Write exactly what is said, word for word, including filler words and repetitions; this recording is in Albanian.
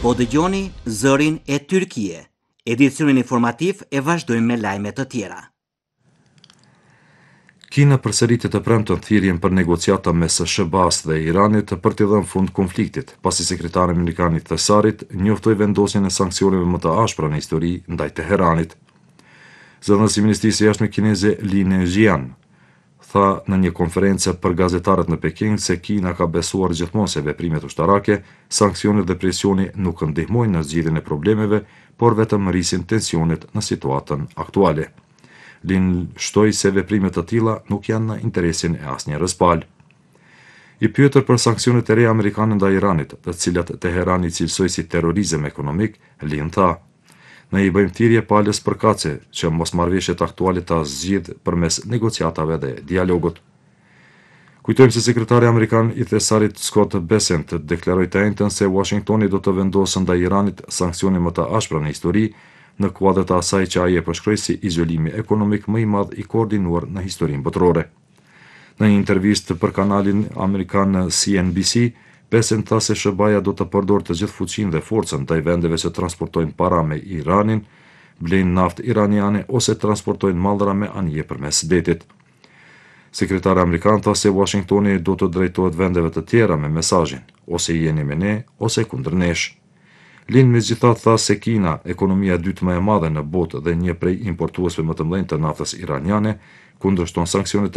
Po dëgjoni zërin e Tyrkie. Edicionin informativ e vazhdojmë me lajme të tjera. Kina përsëritet të premton thirrjen për negociata mes S B A-s dhe Iranit për t'i dhënë fund konfliktit, pasi sekretari amerikan i thesarit njoftoi vendosjen e sanksioneve më të ashpra në histori ndaj Teheranit. Zëdhënësi i Ministrisë së Jashtme kineze Li Nejian tha në një konferencë për gazetarët në Peking se Kina ka besuar gjithmonë se veprimet ushtarake, sanksionet dhe presioni nuk ndihmojnë në zgjidhjen e problemeve, por vetëm rrisin tensionet në situatën aktuale. Lin shtoi se veprimet të tilla nuk janë në interesin e asnjërs palë. I pyetur për sanksionet e reja amerikane ndaj Iranit, të cilat Teherani cilësoi si terrorizëm ekonomik, Lin tha: "Ne i bëjmë thirrje palës përkatëse që mosmarrëveshjet aktuale ta zgjidh përmes negociatave dhe dialogut." Kujtojmë se sekretari amerikan i thesarit Scott Bessent deklaroi të njëjtën se Washingtoni do të vendosë ndaj Iranit sanksione më të ashpra në histori, në kuadër të asaj që ai e përshkroi si izolimi ekonomik më i madh i koordinuar në historinë botërore. Në një intervistë për kanalin amerikan C N B C, Bessent tha se S B A-ja do të përdorë të gjithë fuqinë dhe forcën ndaj vendeve që transportojnë para me Iranin, blejnë naftë iraniane ose transportojnë mallra me anije përmes detit. Sekretari amerikan tha se Washingtoni do të drejtohet vendeve të tjera me mesazhin: ose jeni me ne, ose kundër nesh. Lin megjithatë tha se Kina, ekonomia e dytë më e madhe në botë dhe një prej importuesve më të mëdhenj të naftës iraniane, kundërshton sanksionet